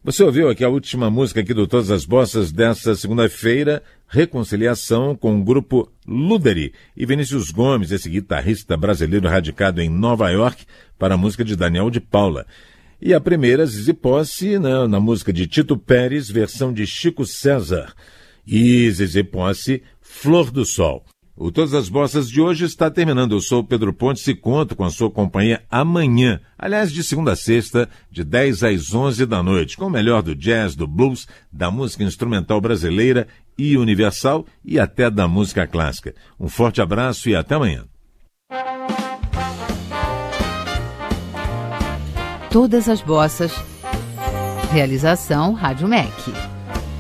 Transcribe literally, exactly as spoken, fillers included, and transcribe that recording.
Você ouviu aqui a última música aqui do Todas as Bossas dessa segunda-feira, Reconciliação, com o grupo Luderi e Vinícius Gomes, esse guitarrista brasileiro radicado em Nova York, para a música de Daniel de Paula. E a primeira, Zizi Posse, né, na música de Tito Pérez, versão de Chico César. E Zizi Posse, Flor do Sol. O Todas as Bossas de hoje está terminando. Eu sou o Pedro Pontes e conto com a sua companhia amanhã. Aliás, de segunda a sexta, de dez às onze da noite, com o melhor do jazz, do blues, da música instrumental brasileira e universal e até da música clássica. Um forte abraço e até amanhã. Todas as Bossas. Realização Rádio M E C.